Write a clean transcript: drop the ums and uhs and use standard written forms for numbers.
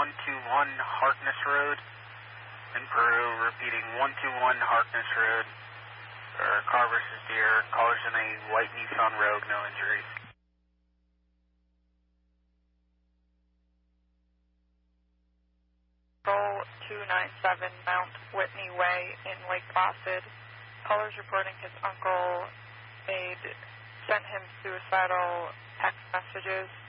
Harkness Road in Peru, repeating 121 Harkness Road, car versus deer, callers in a white Nissan Rogue, no injuries. Control 297 Mount Whitney Way in Lake Placid. Callers reporting his uncle sent him suicidal text messages